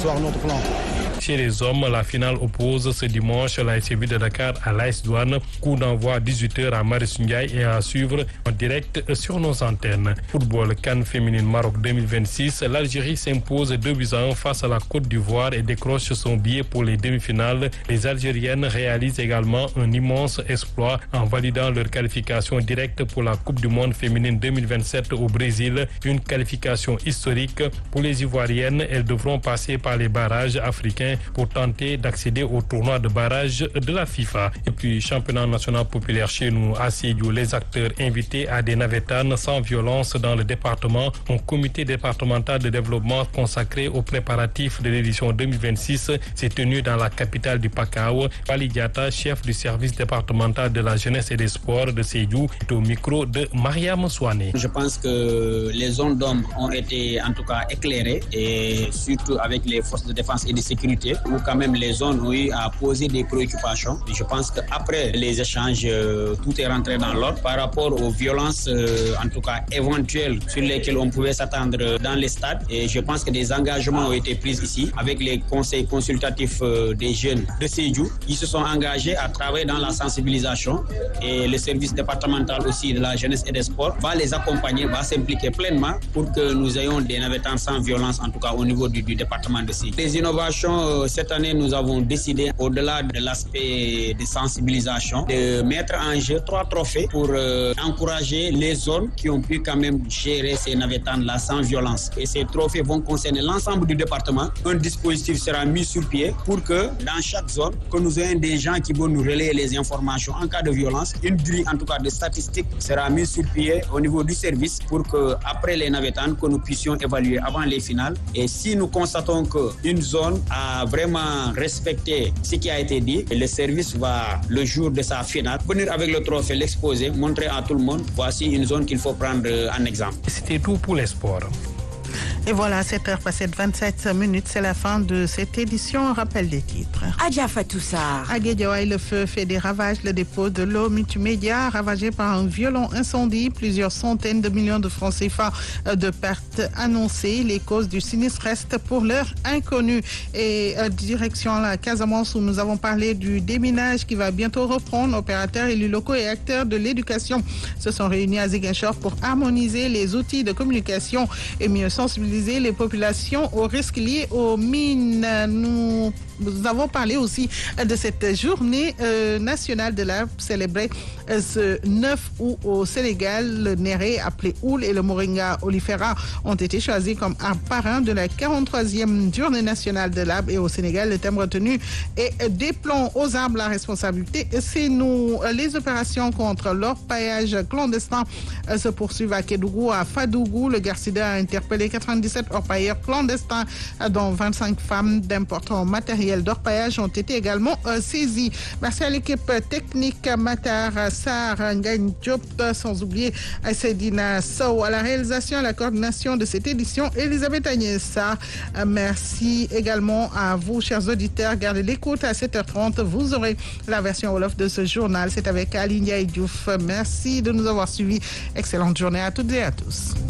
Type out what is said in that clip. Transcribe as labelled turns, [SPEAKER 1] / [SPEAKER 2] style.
[SPEAKER 1] soir notre plan.
[SPEAKER 2] Chez les hommes, la finale oppose ce dimanche l'AS Ville de Dakar à l'AS Douanes. Coup d'envoi à 18h à Marius Ndiaye et à suivre en direct sur nos antennes. Football CAN féminine Maroc 2026, l'Algérie s'impose 2-1 face à la Côte d'Ivoire et décroche son billet pour les demi-finales. Les Algériennes réalisent également un immense exploit en validant leur qualification directe pour la Coupe du Monde féminine 2027 au Brésil. Une qualification historique pour les Ivoiriennes. Elles devront passer par les barrages africains pour tenter d'accéder au tournoi de barrage de la FIFA. Et puis, championnat national populaire chez nous à Sédhiou, les acteurs invités à des navétanes sans violence dans le département. Un comité départemental de développement consacré aux préparatifs de l'édition 2026 s'est tenu dans la capitale du Pakao. Fally Diatta, chef du service départemental de la jeunesse et des sports de Sédhiou, est au micro de Mariam Souane.
[SPEAKER 3] Je pense que les zones d'ombre ont été en tout cas éclairées et surtout avec les forces de défense et de sécurité où quand même les zones ont eu à poser des préoccupations. Et je pense qu'après les échanges, tout est rentré dans l'ordre par rapport aux violences en tout cas éventuelles sur lesquelles on pouvait s'attendre dans les stades. Et je pense que des engagements ont été pris ici avec les conseils consultatifs des jeunes de Sédhiou. Ils se sont engagés à travailler dans la sensibilisation et le service départemental aussi de la jeunesse et des sports va les accompagner, va s'impliquer pleinement pour que nous ayons des navétanes sans violence en tout cas au niveau du département de Sédhiou. Les innovations cette année, nous avons décidé, au-delà de l'aspect de sensibilisation, de mettre en jeu 3 trophées pour encourager les zones qui ont pu quand même gérer ces navétanes-là sans violence. Et ces trophées vont concerner l'ensemble du département. Un dispositif sera mis sur pied pour que dans chaque zone, que nous ayons des gens qui vont nous relayer les informations en cas de violence. Une grille, en tout cas de statistiques, sera mise sur pied au niveau du service pour que après les navétanes, que nous puissions évaluer avant les finales. Et si nous constatons qu'une zone a vraiment respecté ce qui a été dit, et le service va, le jour de sa finale, venir avec le trophée, l'exposer, montrer à tout le monde, voici une zone qu'il faut prendre en exemple.
[SPEAKER 2] C'était tout pour les sports.
[SPEAKER 4] Et voilà, 7h passées de 27 minutes, c'est la fin de cette édition. On rappelle les titres.
[SPEAKER 5] Adja Fatoussa.
[SPEAKER 4] À Guédiawaye, le feu fait des ravages. Le dépôt de l'eau multimédia ravagé par un violent incendie. Plusieurs centaines de millions de francs CFA de pertes annoncées. Les causes du sinistre restent pour l'heure inconnues. Et direction la Casamance où nous avons parlé du déminage qui va bientôt reprendre. Opérateurs, élus locaux et acteurs de l'éducation se sont réunis à Ziguinchor pour harmoniser les outils de communication et mieux sensibiliser les populations aux risques liés aux mines. Nous avons parlé aussi de cette journée nationale de l'arbre célébrée ce 9 août au Sénégal. Le néré appelé Oul et le Moringa olifera ont été choisis comme parrains de la 43e journée nationale de l'arbre. Et au Sénégal, le thème retenu est « Des plans aux arbres, la responsabilité, c'est nous ». Les opérations contre l'orpaillage clandestin se poursuivent à Kédougou, à Fadougou. Le Garcida a interpellé 97 orpailleurs clandestins, dont 25 femmes. D'importants matériels d'orpaillage ont été également saisis. Merci à l'équipe technique Matar Sarr, Ngagne Diop, sans oublier Sedina Sow à la réalisation, à la coordination de cette édition, Elisabeth Agnès. Merci également à vous, chers auditeurs. Gardez l'écoute à 7h30. Vous aurez la version Wolof de ce journal. C'est avec Aline Diouf. Merci de nous avoir suivis. Excellente journée à toutes et à tous.